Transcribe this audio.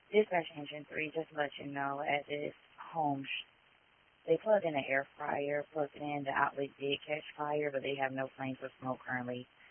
Dispatch Engine 3, just to let you know, at this home, they plugged in an air fryer, plugged it in, the outlet did catch fire, but they have no flames or smoke currently.